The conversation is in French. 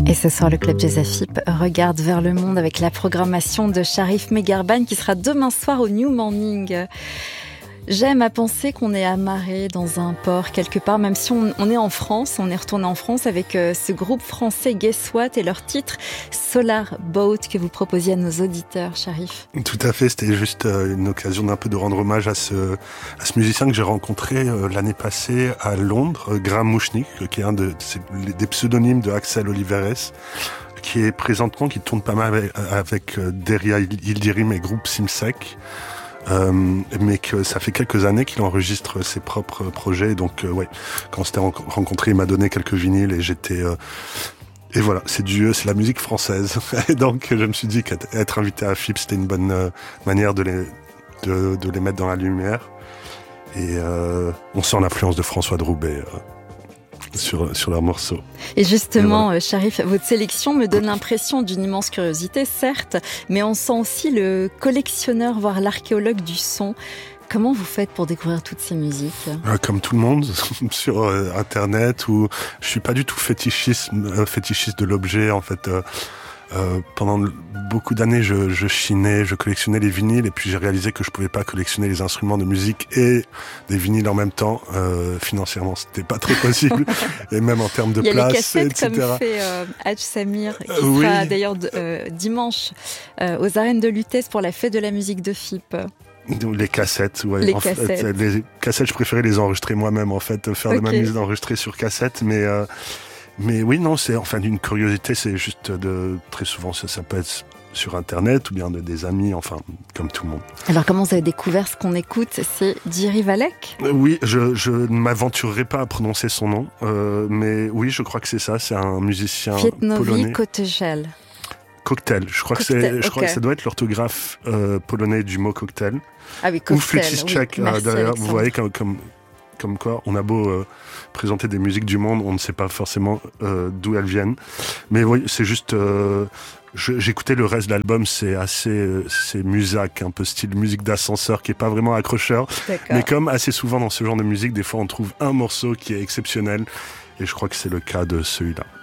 Et ce soir, le Club Jazz AFIP regarde vers le monde avec la programmation de Sharif Megherban qui sera demain soir au New Morning. J'aime à penser qu'on est amarré dans un port quelque part, même si on est en France, on est retourné en France avec ce groupe français Guess What et leur titre Solar Boat que vous proposiez à nos auditeurs, Sharif. Tout à fait, c'était juste une occasion d'un peu de rendre hommage à ce musicien que j'ai rencontré l'année passée à Londres, Graham Mouchnik, qui est un des pseudonymes de Axel Oliveres, qui est présentement, qui tourne pas mal avec Deria Yildirim et groupe Simsek. Mais que ça fait quelques années qu'il enregistre ses propres projets, donc quand on s'était rencontré, il m'a donné quelques vinyles et j'étais et voilà, c'est la musique française. Et donc je me suis dit qu'être invité à FIP, c'était une bonne manière de les mettre dans la lumière. Et on sent l'influence de François de Roubaix sur leurs morceaux. Et justement, voilà. Sharif, votre sélection me donne l'impression d'une immense curiosité, certes, mais on sent aussi le collectionneur, voire l'archéologue du son. Comment vous faites pour découvrir toutes ces musiques ? Comme tout le monde, sur Internet, où je suis pas du tout fétichiste de l'objet, en fait. Pendant beaucoup d'années, je chinais, je collectionnais les vinyles et puis j'ai réalisé que je pouvais pas collectionner les instruments de musique et des vinyles en même temps. Financièrement, c'était pas très possible et même en termes de place, etc. Il y a les cassettes comme fait Hadj Samir qui sera d'ailleurs dimanche aux arènes de Lutèce pour la fête de la musique de FIP. Les cassettes, ouais. Les cassettes, je préférais les enregistrer moi-même, en fait, faire de ma musique enregistrée sur cassette, mais oui, non, c'est enfin d'une curiosité, c'est juste très souvent ça peut être sur Internet ou bien de des amis, enfin, comme tout le monde. Alors, comment vous avez découvert ce qu'on écoute ? C'est Jiří Valek ? Oui, je ne m'aventurerai pas à prononcer son nom, mais oui, je crois que c'est ça, c'est un musicien polonais. Kotelj. Cocktail, je crois que ça doit être l'orthographe polonais du mot cocktail. Ah oui, cocktail. Ou Fluxus-Check, d'ailleurs, vous voyez comme quoi, on a beau présenter des musiques du monde, on ne sait pas forcément d'où elles viennent. Mais oui, c'est juste... j'écoutais le reste de l'album, c'est musac, un peu style musique d'ascenseur qui est pas vraiment accrocheur. D'accord. Mais comme assez souvent dans ce genre de musique, des fois on trouve un morceau qui est exceptionnel. Et je crois que c'est le cas de celui-là.